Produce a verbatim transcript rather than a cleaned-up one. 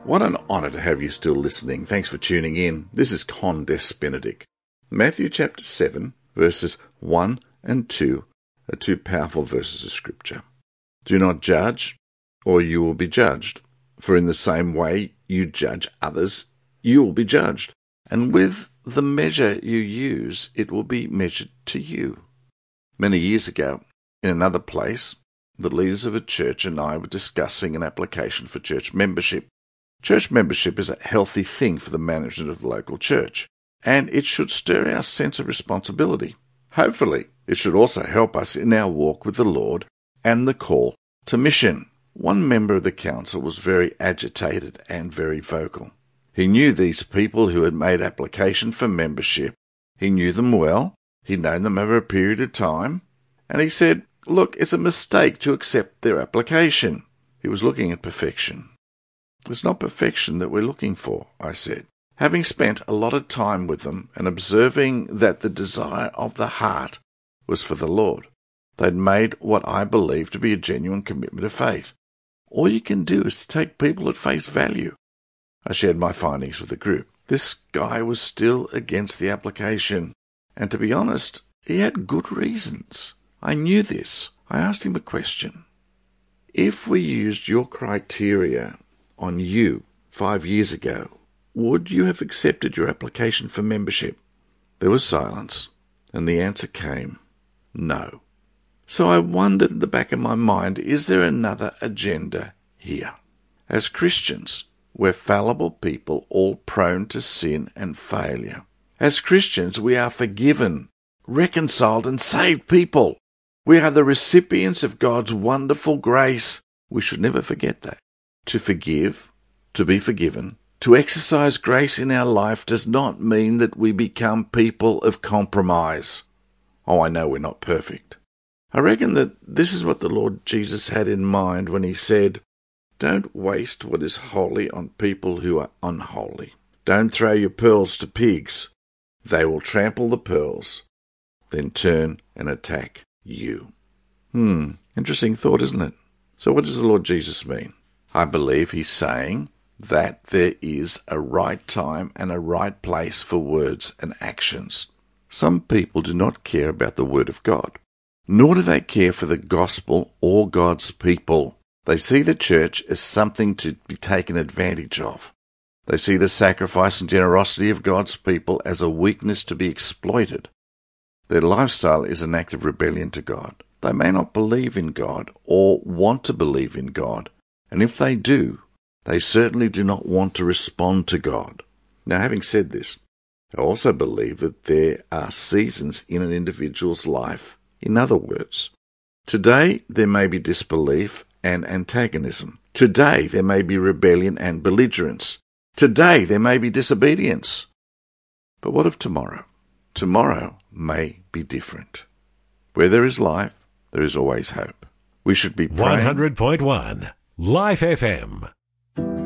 What an honour to have you still listening. Thanks for tuning in. This is Con Des Benedict. Matthew chapter seven, verses one and two are two powerful verses of Scripture. Do not judge, or you will be judged. For in the same way you judge others, you will be judged. And with the measure you use, it will be measured to you. Many years ago, in another place, the leaders of a church and I were discussing an application for church membership. Church membership is a healthy thing for the management of the local church, and it should stir our sense of responsibility. Hopefully, it should also help us in our walk with the Lord and the call to mission. One member of the council was very agitated and very vocal. He knew these people who had made application for membership. He knew them well. He'd known them over a period of time. And he said, look, it's a mistake to accept their application. He was looking at perfection. It's not perfection that we're looking for, I said. Having spent a lot of time with them and observing that the desire of the heart was for the Lord, they'd made what I believe to be a genuine commitment of faith. All you can do is to take people at face value. I shared my findings with the group. This guy was still against the application, and to be honest, he had good reasons. I knew this. I asked him a question. If we used your criteria on you five years ago, would you have accepted your application for membership? There was silence, and the answer came, no. So I wondered in the back of my mind, is there another agenda here? As Christians, we're fallible people, all prone to sin and failure. As Christians, we are forgiven, reconciled, and saved people. We are the recipients of God's wonderful grace. We should never forget that. To forgive, to be forgiven, to exercise grace in our life does not mean that we become people of compromise. Oh, I know we're not perfect. I reckon that this is what the Lord Jesus had in mind when he said, don't waste what is holy on people who are unholy. Don't throw your pearls to pigs. They will trample the pearls, then turn and attack you. Hmm, interesting thought, isn't it? So what does the Lord Jesus mean? I believe he's saying that there is a right time and a right place for words and actions. Some people do not care about the Word of God, nor do they care for the gospel or God's people. They see the church as something to be taken advantage of. They see the sacrifice and generosity of God's people as a weakness to be exploited. Their lifestyle is an act of rebellion to God. They may not believe in God or want to believe in God, and if they do, they certainly do not want to respond to God. Now, having said this, I also believe that there are seasons in an individual's life. In other words, today there may be disbelief and antagonism. Today there may be rebellion and belligerence. Today there may be disobedience. But what of tomorrow? Tomorrow may be different. Where there is life, there is always hope. We should be praying. one hundred point one Life F M.